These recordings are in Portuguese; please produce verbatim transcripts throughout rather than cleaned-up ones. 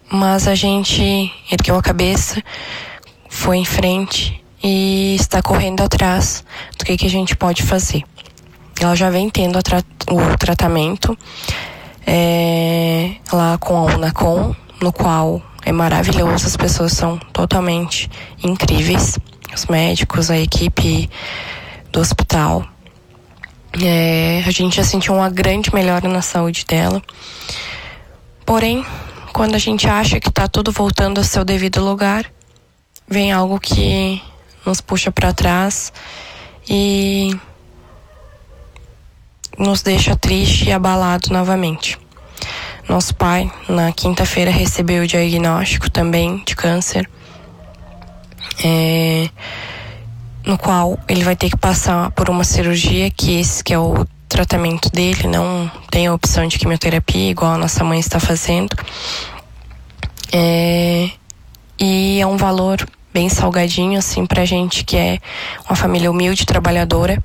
mas a gente ergueu a cabeça, foi em frente e está correndo atrás do que, que a gente pode fazer. Ela já vem tendo a tra- o tratamento é, lá com a Unacom, no qual é maravilhoso, as pessoas são totalmente incríveis, os médicos, a equipe do hospital. É, a gente já sentiu uma grande melhora na saúde dela. Porém, quando a gente acha que está tudo voltando ao seu devido lugar, vem algo que nos puxa para trás e nos deixa triste e abalado novamente. Nosso pai, na quinta-feira, recebeu o diagnóstico também de câncer, é, no qual ele vai ter que passar por uma cirurgia, que esse que é o tratamento dele, não tem a opção de quimioterapia, igual a nossa mãe está fazendo. É, e é um valor bem salgadinho, assim, pra gente que é uma família humilde, trabalhadora,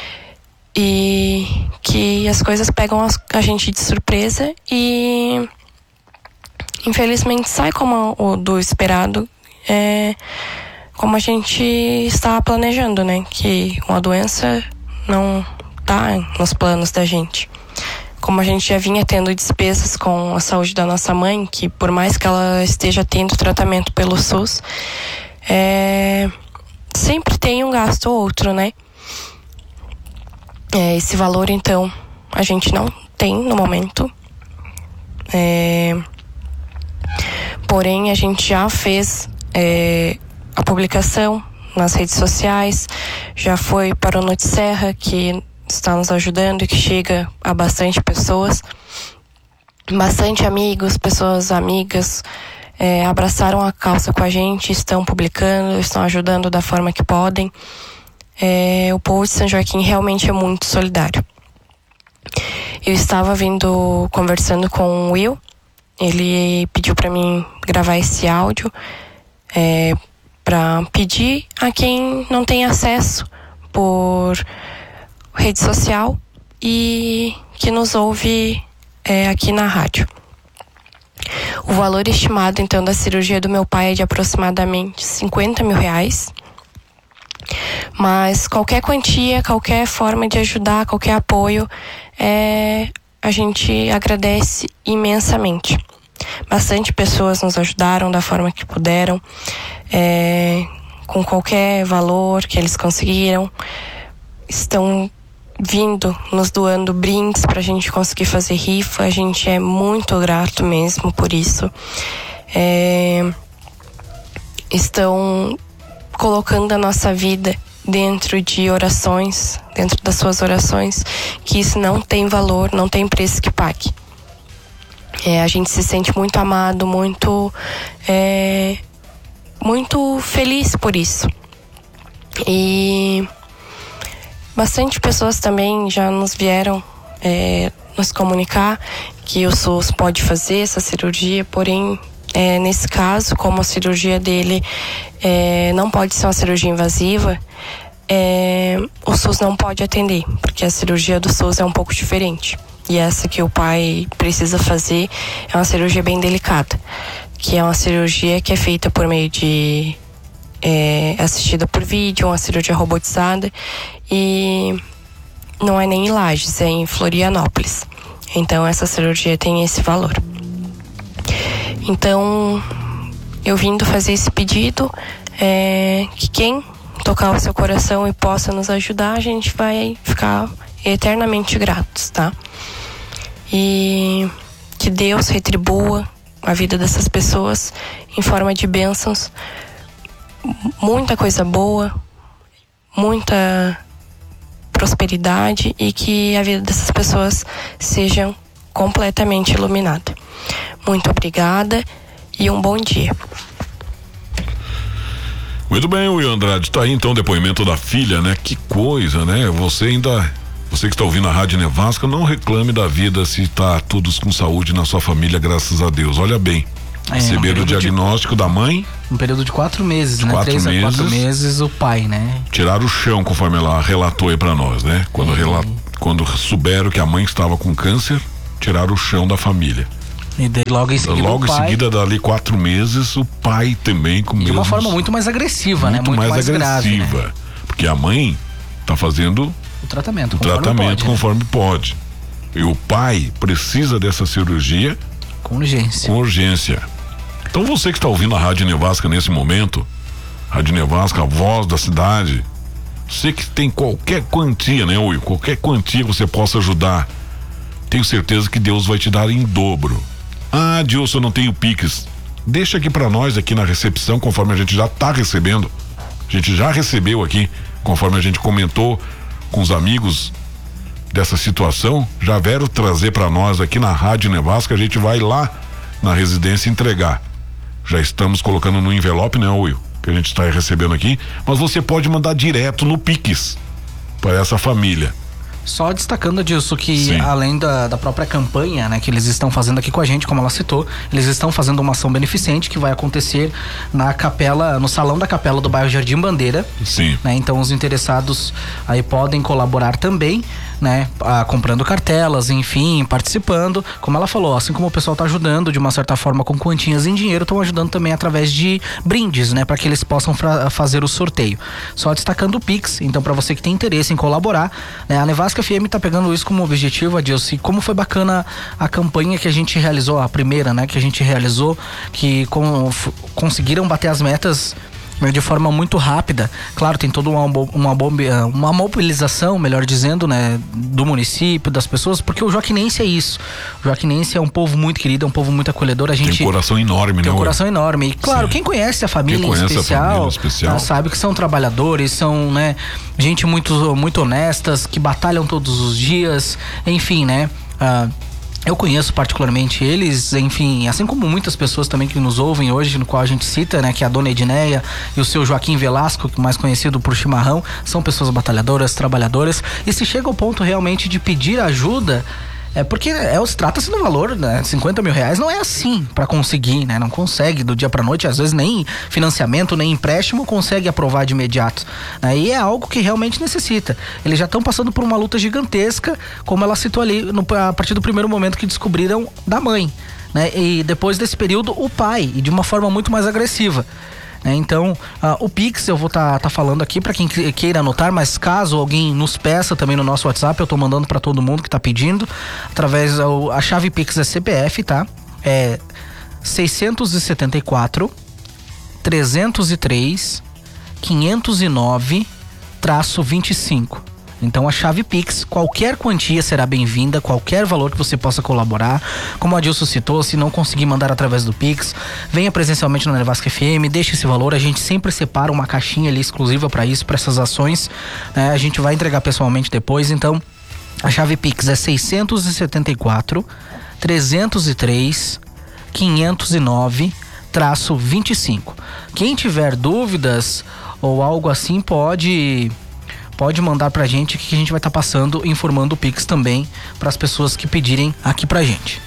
e que as coisas pegam a gente de surpresa e infelizmente sai como o do esperado, é, como a gente estava planejando, né? Que uma doença não tá nos planos da gente. Como a gente já vinha tendo despesas com a saúde da nossa mãe, que por mais que ela esteja tendo tratamento pelo SUS, é, sempre tem um gasto ou outro, né? É, esse valor, então, a gente não tem no momento. É, porém, a gente já fez é, a publicação nas redes sociais, já foi para o Notisserra, que está nos ajudando e que chega a bastante pessoas, bastante amigos, pessoas amigas, é, abraçaram a causa com a gente, estão publicando, estão ajudando da forma que podem. É, o povo de São Joaquim realmente é muito solidário. Eu estava vindo, conversando com o Will, ele pediu para mim gravar esse áudio, é, para pedir a quem não tem acesso por rede social e que nos ouve é, aqui na rádio. O valor estimado, então, da cirurgia do meu pai é de aproximadamente cinquenta mil reais. Mas qualquer quantia, qualquer forma de ajudar, qualquer apoio, é, a gente agradece imensamente. Bastante pessoas nos ajudaram da forma que puderam, é, com qualquer valor que eles conseguiram. Estão vindo, nos doando brindes pra gente conseguir fazer rifa. A gente é muito grato mesmo por isso. É, estão colocando a nossa vida dentro de orações, dentro das suas orações, que isso não tem valor, não tem preço que pague. É, a gente se sente muito amado, muito, é, muito feliz por isso. E bastante pessoas também já nos vieram é, nos comunicar que o SUS pode fazer essa cirurgia, porém, é, nesse caso, como a cirurgia dele é, não pode ser uma cirurgia invasiva, é, o SUS não pode atender, porque a cirurgia do SUS é um pouco diferente. E essa que o pai precisa fazer é uma cirurgia bem delicada, que é uma cirurgia que é feita por meio de é, assistida por vídeo, uma cirurgia robotizada, e não é nem em Lages, é em Florianópolis. Então essa cirurgia tem esse valor. Então eu vindo fazer esse pedido, é, que quem tocar o seu coração e possa nos ajudar, a gente vai ficar eternamente gratos, tá? E que Deus retribua a vida dessas pessoas em forma de bênçãos, muita coisa boa, muita prosperidade, e que a vida dessas pessoas seja completamente iluminada. Muito obrigada e um bom dia. Muito bem, Will Andrade, tá aí então o depoimento da filha, né? Que coisa, né? Você ainda, você que está ouvindo a Rádio Nevasca, não reclame da vida se tá todos com saúde na sua família, graças a Deus. Olha bem, é, receberam um o diagnóstico de, da mãe. Um período de quatro meses, de né? Quatro Três meses, a quatro meses o pai, né? Tiraram o chão, conforme ela relatou aí pra nós, né? Quando, é. rela, quando souberam que a mãe estava com câncer, tiraram o chão da família. E daí, logo em seguida, logo o pai, em seguida, dali quatro meses, o pai também com de mesmos, uma forma muito mais agressiva, muito né? Muito mais, mais agressiva. grave, né? Porque a mãe tá fazendo O tratamento, o conforme tratamento pode, né? conforme pode. E o pai precisa dessa cirurgia Com urgência. com urgência. Então você que está ouvindo a Rádio Nevasca nesse momento, Rádio Nevasca, a voz da cidade, você que tem qualquer quantia, né, Will? Qualquer quantia que você possa ajudar, tenho certeza que Deus vai te dar em dobro. Ah, Dilson, eu não tenho Pix. Deixa aqui para nós aqui na recepção, conforme a gente já tá recebendo. A gente já recebeu aqui, conforme a gente comentou com os amigos dessa situação, já vieram trazer para nós aqui na Rádio Nevasca, a gente vai lá na residência entregar. Já estamos colocando no envelope, né, Will? Que a gente está recebendo aqui, mas você pode mandar direto no Pix para essa família. Só destacando, Dilson, que Sim. além da, da própria campanha, né, que eles estão fazendo aqui com a gente, como ela citou, eles estão fazendo uma ação beneficente que vai acontecer na capela, no salão da capela do bairro Jardim Bandeira. Sim. Né, então os interessados aí podem colaborar também, né, a, comprando cartelas, enfim, participando. Como ela falou, assim como o pessoal está ajudando de uma certa forma com quantias em dinheiro, estão ajudando também através de brindes, né, para que eles possam fra- fazer o sorteio. Só destacando o Pix, então para você que tem interesse em colaborar, né, a Nevasca F M está pegando isso como objetivo, Adilson. E como foi bacana a campanha que a gente realizou, a primeira, né, que a gente realizou, que com, f- conseguiram bater as metas de forma muito rápida. Claro, tem toda uma, uma, uma mobilização, melhor dizendo, né, do município, das pessoas, porque o joaquinense é isso. O joaquinense é um povo muito querido, é um povo muito acolhedor. A gente Tem um coração enorme, tem né? um coração enorme. E claro, Sim. quem conhece a família Quem em conhece a especial, família especial. tá, sabe que são trabalhadores, são, né, gente muito, muito honestas, que batalham todos os dias, enfim, né? Ah, eu conheço particularmente eles, enfim, assim como muitas pessoas também que nos ouvem hoje, no qual a gente cita, né, que é a dona Edneia e o seu Joaquim Velasco, mais conhecido por Chimarrão, são pessoas batalhadoras, trabalhadoras, e se chega ao ponto realmente de pedir ajuda, é porque é, trata-se do valor, né? cinquenta mil reais não é assim para conseguir, né? Não consegue do dia para noite, às vezes nem financiamento, nem empréstimo consegue aprovar de imediato, né? E é algo que realmente necessita. Eles já estão passando por uma luta gigantesca, como ela citou ali, no, a partir do primeiro momento que descobriram da mãe, né? E depois desse período, o pai, e de uma forma muito mais agressiva. É, então, uh, o Pix eu vou estar tá, tá falando aqui para quem queira anotar, mas caso alguém nos peça também no nosso WhatsApp, eu tô mandando para todo mundo que tá pedindo, através, uh, a chave Pix é C P F, tá? É seiscentos e setenta e quatro, trezentos e três, quinhentos e nove, vinte e cinco. Então a chave Pix, qualquer quantia será bem-vinda, qualquer valor que você possa colaborar. Como a Dilson citou, se não conseguir mandar através do Pix, venha presencialmente na Nevasca F M, deixe esse valor, a gente sempre separa uma caixinha ali exclusiva para isso, para essas ações, né? A gente vai entregar pessoalmente depois. Então a chave Pix é seiscentos e setenta e quatro, trezentos e três, quinhentos e nove, vinte e cinco. Quem tiver dúvidas ou algo assim pode... pode mandar pra gente, que a gente vai estar tá passando, informando o Pix também para as pessoas que pedirem aqui pra gente.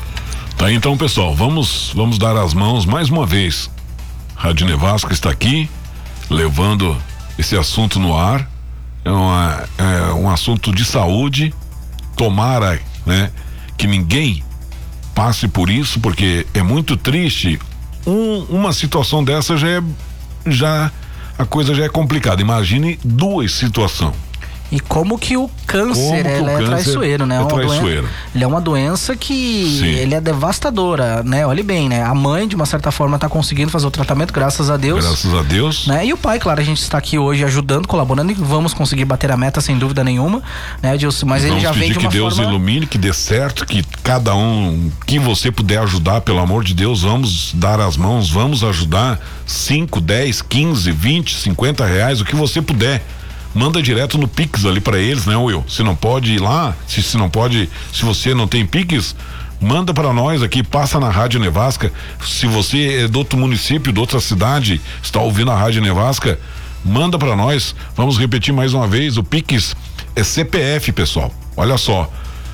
Tá, então, pessoal, vamos vamos dar as mãos mais uma vez. Rádio Nevasca está aqui levando esse assunto no ar. É, uma, é um assunto de saúde. Tomara, né, que ninguém passe por isso, porque é muito triste. Um, uma situação dessa já é já a coisa já é complicada. Imagine duas situações. E como que o câncer, Como que o ele é câncer traiçoeiro, né? é uma traiçoeiro. Doença, ele é uma doença que Sim. ele é devastadora, né? Olhe bem, né? A mãe, de uma certa forma, tá conseguindo fazer o tratamento, graças a Deus. Graças a Deus. Né? E o pai, claro, a gente está aqui hoje ajudando, colaborando, e vamos conseguir bater a meta sem dúvida nenhuma, né, Edilson? Mas Vamos ele já vem pedir de uma que Deus forma... ilumine, que dê certo, que cada um que você puder ajudar, pelo amor de Deus, vamos dar as mãos, vamos ajudar. Cinco, dez, quinze, vinte, cinquenta reais, o que você puder. Manda direto no Pix ali pra eles, né, Will? Se não pode ir lá, se, se não pode, se você não tem Pix, manda para nós aqui, passa na Rádio Nevasca. Se você é do outro município, de outra cidade, está ouvindo a Rádio Nevasca, manda para nós. Vamos repetir mais uma vez, o Pix é C P F, pessoal. Olha só,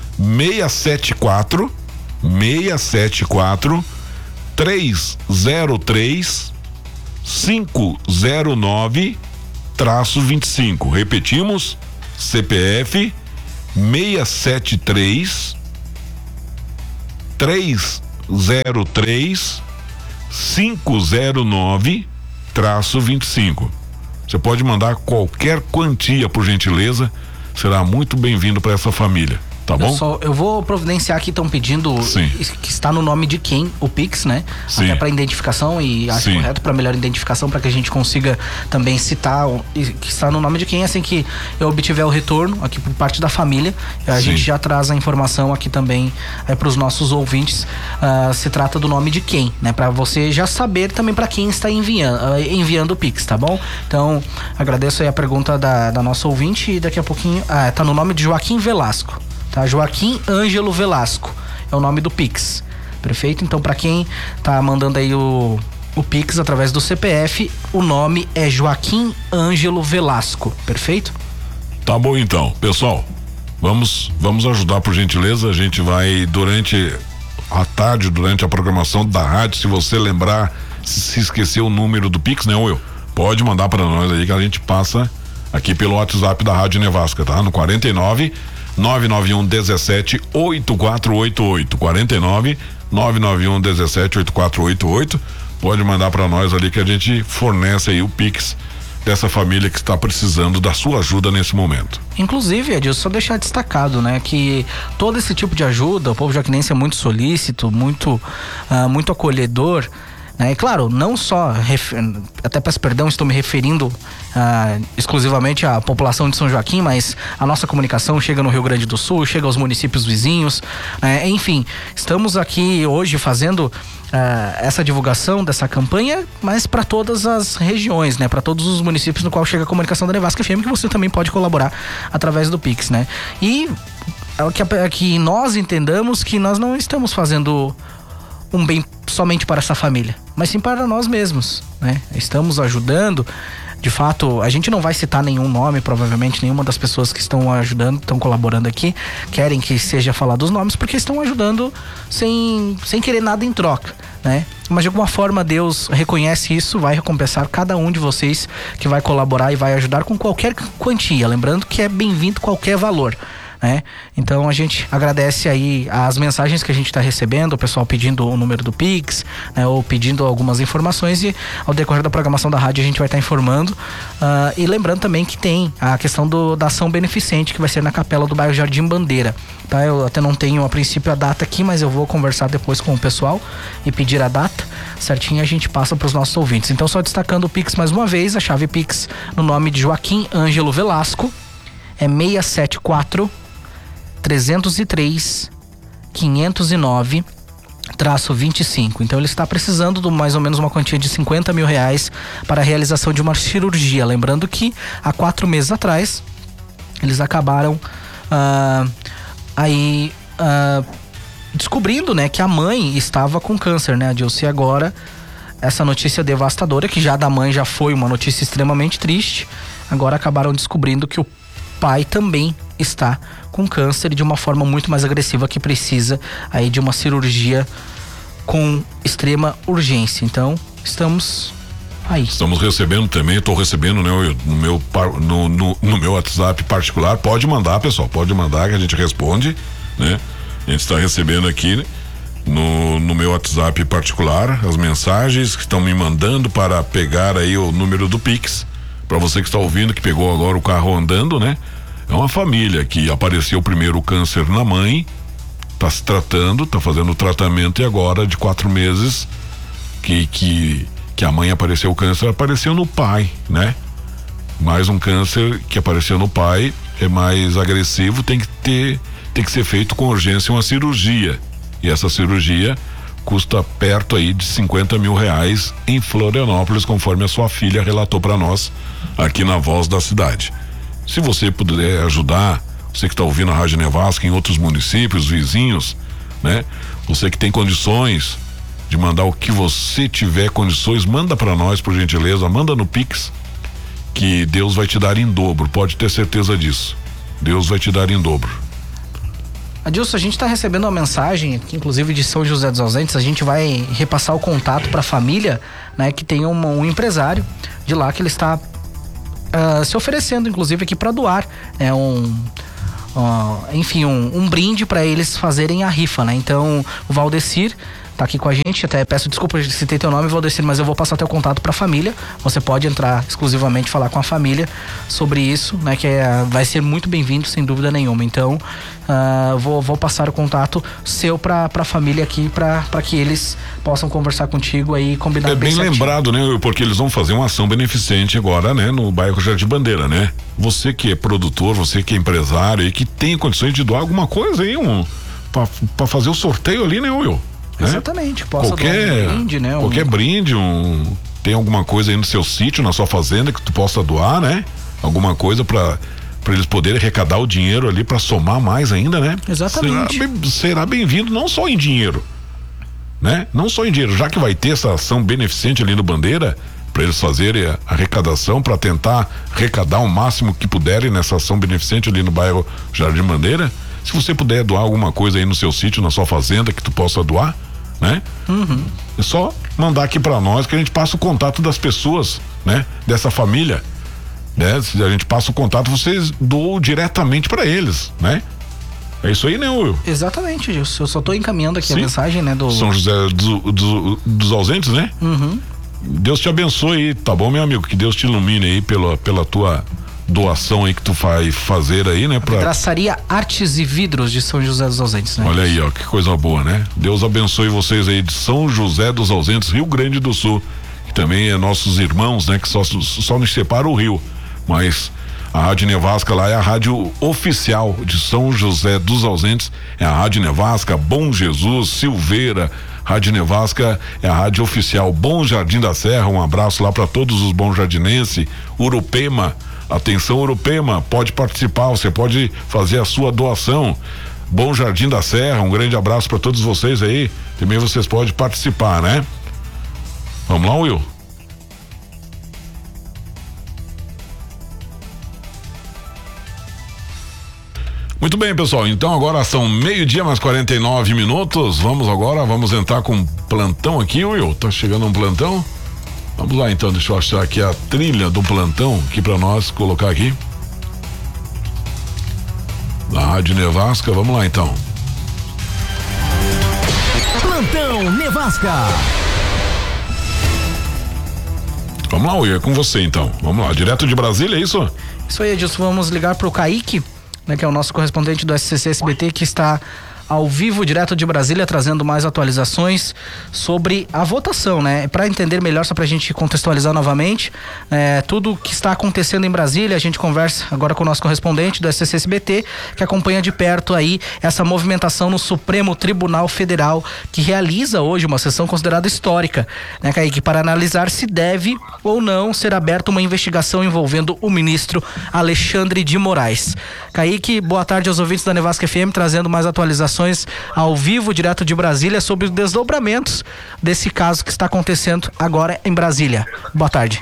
seis sete quatro, seis sete quatro, três zero três, cinco zero nove, traço vinte e cinco. Repetimos, C P F seis sete três, três zero três cinco zero nove vinte e cinco. Você pode mandar qualquer quantia, por gentileza, será muito bem-vindo para essa família. Tá bom? Eu, só, eu vou providenciar aqui, estão pedindo. Sim. Que está no nome de quem? O Pix, né? Sim. Até para identificação e acho Sim. correto para melhor identificação, para que a gente consiga também citar o, que está no nome de quem. Assim que eu obtiver o retorno aqui por parte da família, a Sim. gente já traz a informação aqui também é, para os nossos ouvintes. Uh, se trata do nome de quem, né? Para você já saber também para quem está enviando, uh, enviando o Pix, tá bom? Então, agradeço aí a pergunta da, da nossa ouvinte e daqui a pouquinho. Ah, tá no nome de Joaquim Velasco. Tá? Joaquim Ângelo Velasco é o nome do Pix, perfeito? Então, para quem tá mandando aí o, o Pix através do C P F, o nome é Joaquim Ângelo Velasco, perfeito? Tá bom então, pessoal, vamos, vamos ajudar por gentileza. A gente vai durante a tarde, durante a programação da rádio, se você lembrar, se, se esquecer o número do Pix, né, Will? Pode mandar para nós aí que a gente passa aqui pelo WhatsApp da Rádio Nevasca, tá? No quarenta e nove, nove nove um, dezessete, oito quatro oito oito. quarenta e nove, nove nove um, dezessete, oito quatro oito oito. Pode mandar para nós ali que a gente fornece aí o Pix dessa família que está precisando da sua ajuda nesse momento. Inclusive, Edilson, só deixar destacado, né, que todo esse tipo de ajuda, o povo jaquinense é muito solícito, muito, uh, muito acolhedor. É claro, não só, até peço perdão, estou me referindo ah, exclusivamente à população de São Joaquim, mas a nossa comunicação chega no Rio Grande do Sul, chega aos municípios vizinhos, né? Enfim, estamos aqui hoje fazendo ah, essa divulgação dessa campanha, mas para todas as regiões, né? Para todos os municípios no qual chega a comunicação da Nevasca F M, que você também pode colaborar através do Pix, né? E que, que nós entendamos que nós não estamos fazendo um bem somente para essa família, mas sim para nós mesmos, né? Estamos ajudando, de fato, a gente não vai citar nenhum nome, provavelmente nenhuma das pessoas que estão ajudando, estão colaborando aqui, querem que seja falado os nomes, porque estão ajudando sem, sem querer nada em troca, né? Mas de alguma forma Deus reconhece isso, vai recompensar cada um de vocês que vai colaborar e vai ajudar com qualquer quantia, lembrando que é bem-vindo qualquer valor, né? Então a gente agradece aí as mensagens que a gente está recebendo, o pessoal pedindo o número do Pix, né, ou pedindo algumas informações, e ao decorrer da programação da rádio a gente vai estar tá informando, uh, e lembrando também que tem a questão do, da ação beneficente que vai ser na capela do bairro Jardim Bandeira, tá? Eu até não tenho a princípio a data aqui, mas eu vou conversar depois com o pessoal e pedir a data certinho, a gente passa para os nossos ouvintes. Então, só destacando o Pix mais uma vez, a chave Pix no nome de Joaquim Ângelo Velasco é seis sete quatro, trezentos e três, quinhentos e nove, traço vinte e cinco. Então ele está precisando de mais ou menos uma quantia de cinquenta mil reais para a realização de uma cirurgia. Lembrando que há quatro meses atrás eles acabaram uh, aí uh, descobrindo, né, que a mãe estava com câncer, né, Adilson? E agora essa notícia devastadora, que já da mãe já foi uma notícia extremamente triste, agora acabaram descobrindo que o pai também está com câncer de uma forma muito mais agressiva, que precisa aí de uma cirurgia com extrema urgência. Então, estamos aí. Estamos recebendo também, estou recebendo, né, no meu, no, no, no meu WhatsApp particular. Pode mandar, pessoal, pode mandar que a gente responde, né? A gente está recebendo aqui no, no meu WhatsApp particular as mensagens que estão me mandando para pegar aí o número do Pix. Para você que está ouvindo, que pegou agora o carro andando, né? É uma família que apareceu primeiro o câncer na mãe, tá se tratando, tá fazendo o tratamento, e agora de quatro meses que, que, que a mãe apareceu o câncer, apareceu no pai, né? Mais um câncer que apareceu no pai, é mais agressivo, tem que ter, tem que ser feito com urgência uma cirurgia. E essa cirurgia custa perto aí de cinquenta mil reais em Florianópolis, conforme a sua filha relatou para nós aqui na Voz da Cidade. Se você puder ajudar, você que está ouvindo a Rádio Nevasca em outros municípios, vizinhos, né? Você que tem condições de mandar o que você tiver condições, manda para nós, por gentileza, manda no Pix, que Deus vai te dar em dobro, pode ter certeza disso. Deus vai te dar em dobro. Adilson, a gente está recebendo uma mensagem aqui, inclusive de São José dos Ausentes. A gente vai repassar o contato para a família, né, que tem um, um empresário de lá que ele está Uh, se oferecendo, inclusive, aqui para doar, né, um, uh, enfim, um, um brinde para eles fazerem a rifa, né? Então, o Valdecir tá aqui com a gente. Até peço desculpa, se citei teu nome, Valdecir, mas eu vou passar teu contato pra família. Você pode entrar exclusivamente, falar com a família sobre isso, né? Que é, vai ser muito bem-vindo, sem dúvida nenhuma. Então, uh, vou, vou passar o contato seu pra, pra família aqui, pra, pra que eles possam conversar contigo aí e combinar. É bem lembrado, né? Porque eles vão fazer uma ação beneficente agora, né? No bairro Jardim Bandeira, né? Você que é produtor, você que é empresário e que tem condições de doar alguma coisa aí, um, pra, pra fazer o sorteio ali, né, Will? Né? Exatamente, possa qualquer, doar um brinde, né? Qualquer um... brinde, um, tem alguma coisa aí no seu sítio, na sua fazenda que tu possa doar, né? Alguma coisa pra, pra eles poderem arrecadar o dinheiro ali pra somar mais ainda, né? Exatamente. Será, será bem-vindo não só em dinheiro, né? Não só em dinheiro, já que vai ter essa ação beneficente ali no Bandeira, para eles fazerem a arrecadação, para tentar arrecadar o máximo que puderem nessa ação beneficente ali no bairro Jardim Bandeira. Se você puder doar alguma coisa aí no seu sítio, na sua fazenda, que tu possa doar, né? Uhum. É só mandar aqui para nós que a gente passa o contato das pessoas, né? Dessa família, né? Se a gente passa o contato, vocês doam diretamente para eles, né? É isso aí, né, Will? Exatamente, Gilson. Eu só tô encaminhando aqui Sim. a mensagem, né? Do São José do, do, dos ausentes, né? Uhum. Deus te abençoe aí, tá bom, meu amigo? Que Deus te ilumine aí pela, pela tua doação aí que tu vai fazer aí, né? Pra... Traçaria Artes e Vidros de São José dos Ausentes, né? Olha aí, ó, que coisa boa, né? Deus abençoe vocês aí de São José dos Ausentes, Rio Grande do Sul, que também é nossos irmãos, né? Que só, só nos separa o rio, mas a Rádio Nevasca lá é a rádio oficial de São José dos Ausentes, é a Rádio Nevasca, Bom Jesus, Silveira. Rádio Nevasca é a rádio oficial. Bom Jardim da Serra, um abraço lá para todos os bons jardinenses. Urupema, atenção Urupema, pode participar, você pode fazer a sua doação. Bom Jardim da Serra, um grande abraço para todos vocês aí. Também vocês podem participar, né? Vamos lá, Will? Muito bem, pessoal, então agora são meio-dia mais quarenta e nove minutos, vamos agora, vamos entrar com um plantão aqui, Will, tá chegando um plantão? Vamos lá então, deixa eu achar aqui a trilha do plantão, aqui pra nós, colocar aqui. Da Rádio Nevasca, vamos lá então. Plantão Nevasca. Vamos lá, Will, é com você então, vamos lá, direto de Brasília, é isso? Isso aí, Edilson, vamos ligar pro Kaique, né, que é o nosso correspondente do S C C S B T, que está ao vivo, direto de Brasília, trazendo mais atualizações sobre a votação, né? Para entender melhor, só pra gente contextualizar novamente, é, tudo que está acontecendo em Brasília, a gente conversa agora com o nosso correspondente do S C C S B T, que acompanha de perto aí essa movimentação no Supremo Tribunal Federal, que realiza hoje uma sessão considerada histórica, né, Kaique, para analisar se deve ou não ser aberta uma investigação envolvendo o ministro Alexandre de Moraes. Kaique, boa tarde aos ouvintes da Nevasca F M, trazendo mais atualizações ao vivo, direto de Brasília, sobre os desdobramentos desse caso que está acontecendo agora em Brasília. Boa tarde.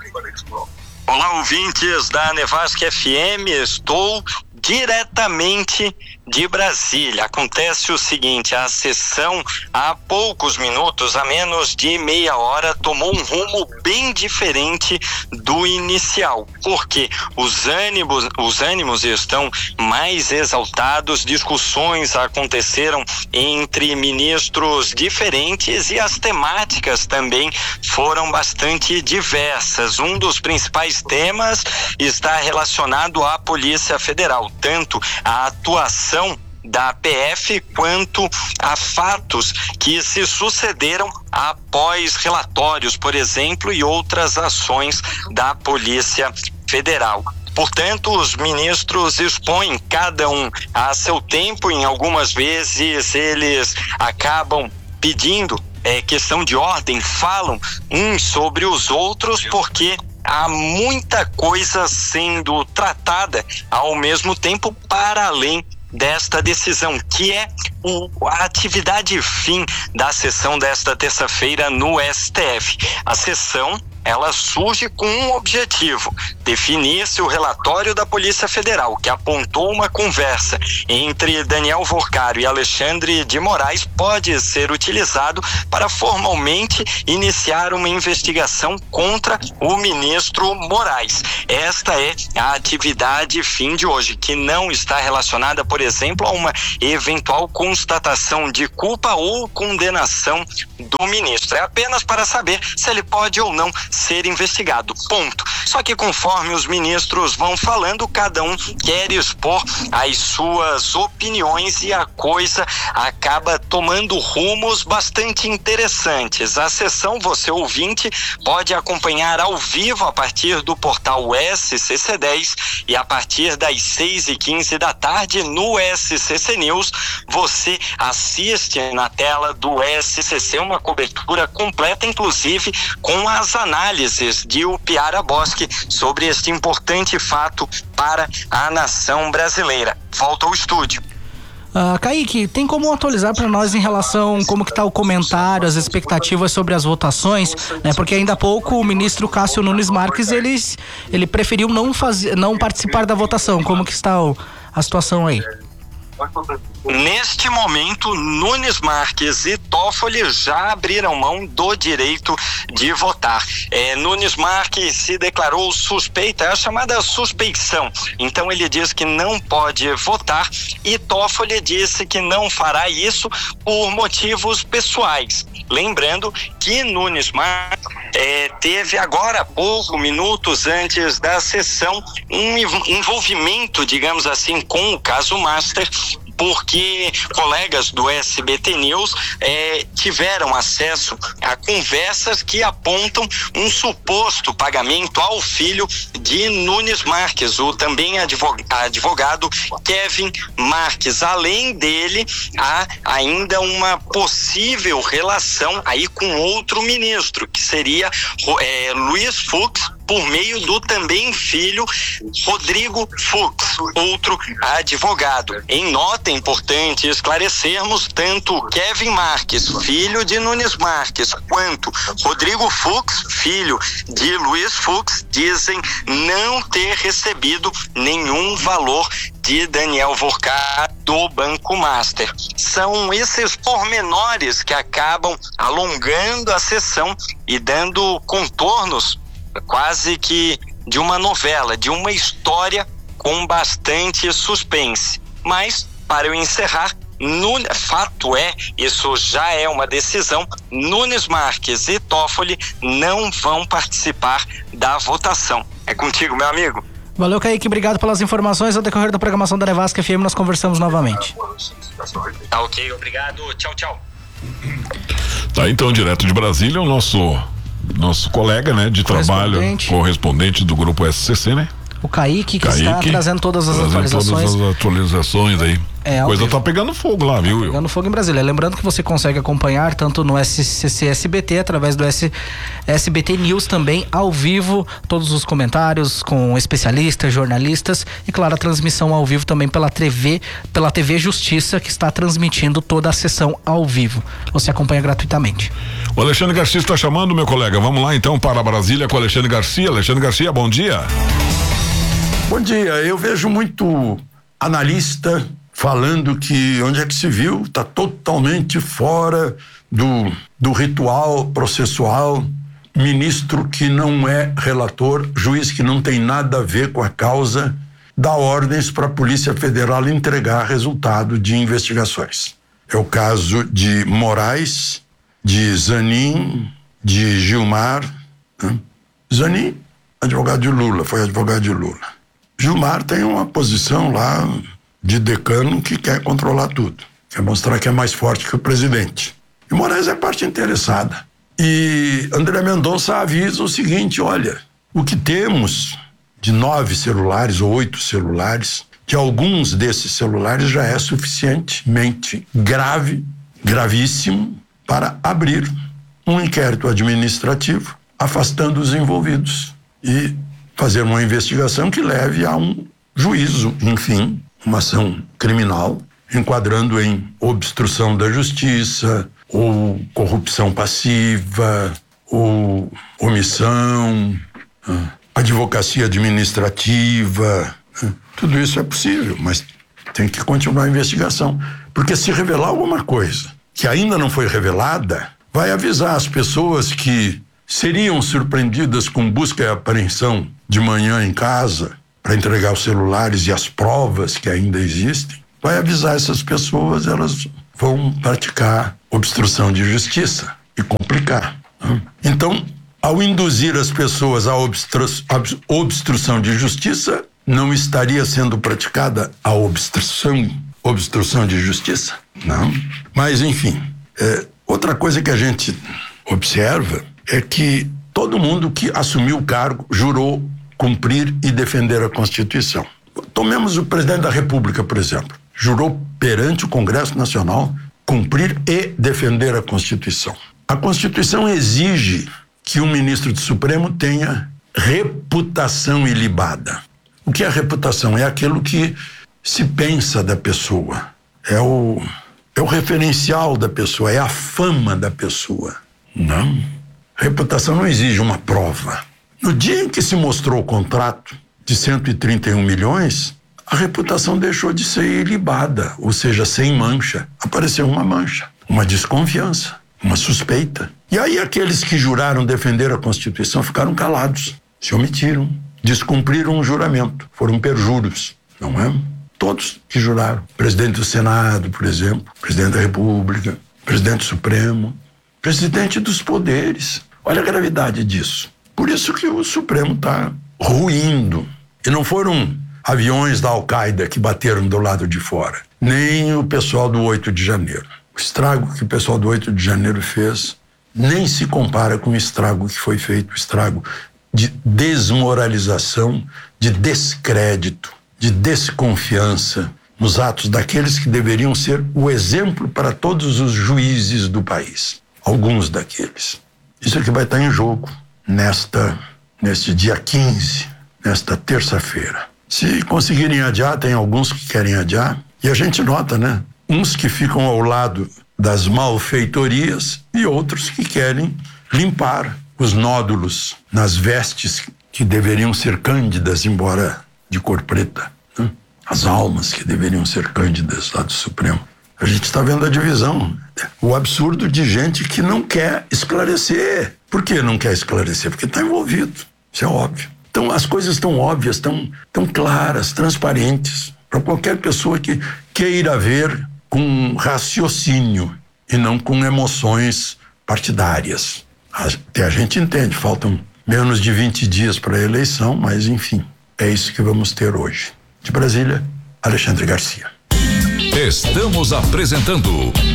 Olá, ouvintes da Nevasca F M, estou diretamente de Brasília. Acontece o seguinte, a sessão há poucos minutos, a menos de meia hora, tomou um rumo bem diferente do inicial, porque os ânimos, os ânimos estão mais exaltados, discussões aconteceram entre ministros diferentes e as temáticas também foram bastante diversas. Um dos principais temas está relacionado à Polícia Federal, tanto a atuação da P F quanto a fatos que se sucederam após relatórios, por exemplo, e outras ações da Polícia Federal. Portanto, os ministros expõem cada um a seu tempo, em algumas vezes eles acabam pedindo é, questão de ordem, falam uns sobre os outros, porque há muita coisa sendo tratada ao mesmo tempo para além desta decisão, que é o, a atividade fim da sessão desta terça-feira no S T F. A sessão ela surge com um objetivo: definir se o relatório da Polícia Federal, que apontou uma conversa entre Daniel Vorcaro e Alexandre de Moraes, pode ser utilizado para formalmente iniciar uma investigação contra o ministro Moraes. Esta é a atividade fim de hoje, que não está relacionada, por exemplo, a uma eventual constatação de culpa ou condenação do ministro. É apenas para saber se ele pode ou não ser investigado. Ponto. Só que conforme os ministros vão falando, cada um quer expor as suas opiniões e a coisa acaba tomando rumos bastante interessantes. A sessão, você ouvinte, pode acompanhar ao vivo a partir do portal S C C dez e a partir das seis e quinze da tarde no S C C News. Você assiste na tela do S C C uma cobertura completa, inclusive com as análises de Piara Bosque sobre este importante fato para a nação brasileira. Volta ao estúdio. Uh, Kaique, tem como atualizar para nós em relação como que tá o comentário, as expectativas sobre as votações, né? Porque ainda há pouco o ministro Cássio Nunes Marques, ele, ele preferiu não, fazer, não participar da votação. Como que está o, a situação aí? Neste momento, Nunes Marques e Toffoli já abriram mão do direito de votar. É, Nunes Marques se declarou suspeita, é a chamada suspeição. Então ele diz que não pode votar e Toffoli disse que não fará isso por motivos pessoais. Lembrando que Nunes Marques é, teve agora há pouco, minutos antes da sessão, um envolvimento, digamos assim, com o caso Master, porque colegas do S B T News eh, tiveram acesso a conversas que apontam um suposto pagamento ao filho de Nunes Marques, o também advogado Kevin Marques. Além dele, há ainda uma possível relação aí com outro ministro, que seria eh, Luiz Fux, por meio do também filho Rodrigo Fux, outro advogado. Em nota, é importante esclarecermos, tanto Kevin Marques, filho de Nunes Marques, quanto Rodrigo Fux, filho de Luiz Fux, dizem não ter recebido nenhum valor de Daniel Vorcaro do Banco Master. São esses pormenores que acabam alongando a sessão e dando contornos quase que de uma novela, de uma história com bastante suspense. Mas, para eu encerrar, no, fato é, isso já é uma decisão, Nunes Marques e Toffoli não vão participar da votação. É contigo, meu amigo. Valeu, Kaique, obrigado pelas informações. Ao decorrer da programação da Nevasca F M nós conversamos novamente. Tá ok, obrigado, tchau, tchau. Tá, então, direto de Brasília, o nosso nosso colega, né, de trabalho, correspondente, correspondente do grupo S C C, né? O Kaique, que Kaique, está trazendo todas as trazendo atualizações. Todas as atualizações aí. É, a coisa tá pegando fogo lá, viu? Tá pegando fogo em Brasília. Lembrando que você consegue acompanhar tanto no S C C S B T, através do S B T News também, ao vivo, todos os comentários com especialistas, jornalistas e, claro, a transmissão ao vivo também pela T V, pela T V Justiça, que está transmitindo toda a sessão ao vivo. Você acompanha gratuitamente. O Alexandre Garcia está chamando, meu colega. Vamos lá então para Brasília com o Alexandre Garcia. Alexandre Garcia, bom dia. Bom dia. Eu vejo muito analista falando que onde é que se viu está totalmente fora do, do ritual processual, ministro que não é relator, juiz que não tem nada a ver com a causa, dá ordens para a Polícia Federal entregar resultado de investigações. É o caso de Moraes, de Zanin, de Gilmar. Né? Zanin, advogado de Lula, foi advogado de Lula. Gilmar tem uma posição lá de decano que quer controlar tudo, quer mostrar que é mais forte que o presidente. E Moraes é parte interessada. E André Mendonça avisa o seguinte: olha, o que temos de nove celulares ou oito celulares, que alguns desses celulares já é suficientemente grave, gravíssimo, para abrir um inquérito administrativo, afastando os envolvidos e fazer uma investigação que leve a um juízo, enfim, uma ação criminal, enquadrando em obstrução da justiça, ou corrupção passiva, ou omissão, advocacia administrativa, tudo isso é possível, mas tem que continuar a investigação. Porque se revelar alguma coisa que ainda não foi revelada, vai avisar as pessoas que seriam surpreendidas com busca e apreensão de manhã em casa para entregar os celulares e as provas que ainda existem. Vai avisar essas pessoas, elas vão praticar obstrução de justiça e complicar. Né? Então, ao induzir as pessoas à obstru- obstrução de justiça, não estaria sendo praticada a obstrução, obstrução de justiça? Não. Mas, enfim, é, outra coisa que a gente observa é que todo mundo que assumiu o cargo jurou cumprir e defender a Constituição. Tomemos o presidente da República, por exemplo. Jurou perante o Congresso Nacional cumprir e defender a Constituição. A Constituição exige que o ministro do Supremo tenha reputação ilibada. O que é reputação? É aquilo que se pensa da pessoa. É o, é o referencial da pessoa, é a fama da pessoa. Não. Reputação não exige uma prova. No dia em que se mostrou o contrato de cento e trinta e um milhões, a reputação deixou de ser ilibada, ou seja, sem mancha. Apareceu uma mancha, uma desconfiança, uma suspeita. E aí aqueles que juraram defender a Constituição ficaram calados, se omitiram, descumpriram o juramento, foram perjuros, não é? Todos que juraram. Presidente do Senado, por exemplo, presidente da República, presidente Supremo, presidente dos poderes. Olha a gravidade disso. Por isso que o Supremo está ruindo. E não foram aviões da Al-Qaeda que bateram do lado de fora, nem o pessoal do oito de janeiro. O estrago que o pessoal do oito de janeiro fez nem se compara com o estrago que foi feito, o estrago de desmoralização, de descrédito, de desconfiança nos atos daqueles que deveriam ser o exemplo para todos os juízes do país. Alguns daqueles. Isso é que vai estar em jogo nesta, neste dia quinze, nesta terça-feira. Se conseguirem adiar, tem alguns que querem adiar, e a gente nota, né? Uns que ficam ao lado das malfeitorias e outros que querem limpar os nódulos nas vestes que deveriam ser cândidas, embora de cor preta, né? As almas que deveriam ser cândidas lá do Supremo. A gente está vendo a divisão, o absurdo de gente que não quer esclarecer. Por que não quer esclarecer? Porque está envolvido, isso é óbvio. Então as coisas estão óbvias, estão tão claras, transparentes, para qualquer pessoa que queira ver com raciocínio e não com emoções partidárias. Até a gente entende, faltam menos de vinte dias para a eleição, mas enfim, é isso que vamos ter hoje. De Brasília, Alexandre Garcia. Estamos apresentando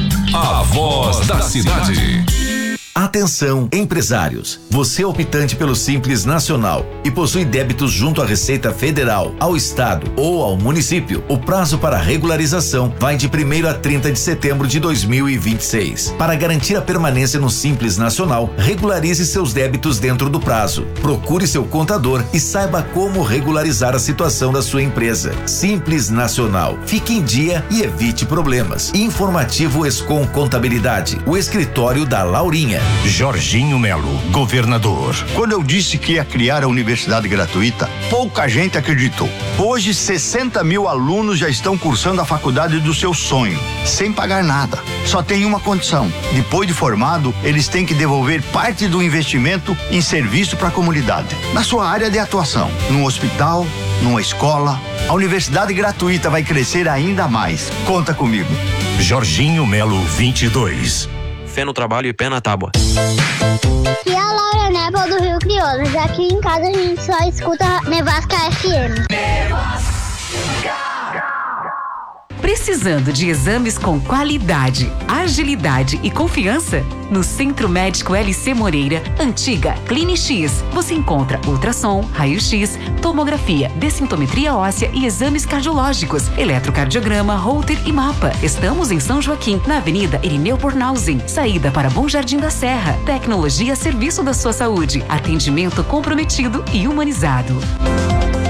A Voz da Cidade. Atenção, empresários. Você é optante pelo Simples Nacional e possui débitos junto à Receita Federal, ao Estado ou ao município. O prazo para regularização vai de primeiro a trinta de setembro de dois mil e vinte e seis. Para garantir a permanência no Simples Nacional, regularize seus débitos dentro do prazo. Procure seu contador e saiba como regularizar a situação da sua empresa. Simples Nacional. Fique em dia e evite problemas. Informativo Escom Contabilidade. O escritório da Laurinha. Jorginho Melo, governador. Quando eu disse que ia criar a universidade gratuita, pouca gente acreditou. Hoje, sessenta mil alunos já estão cursando a faculdade do seu sonho, sem pagar nada. Só tem uma condição: depois de formado, eles têm que devolver parte do investimento em serviço para a comunidade, na sua área de atuação, num hospital, numa escola. A universidade gratuita vai crescer ainda mais. Conta comigo. Jorginho Melo vinte e dois. Fé no trabalho e pé na tábua. Aqui é a Laura Nebel do Rio Crioulo. Já aqui em casa a gente só escuta Nevasca F M. Nevasca. Precisando de exames com qualidade, agilidade e confiança? No Centro Médico L C Moreira, antiga CliniX, você encontra ultrassom, raio-x, tomografia, densitometria óssea e exames cardiológicos, eletrocardiograma, holter e mapa. Estamos em São Joaquim, na Avenida Irineu Bornhausen, saída para Bom Jardim da Serra. Tecnologia a serviço da sua saúde, atendimento comprometido e humanizado.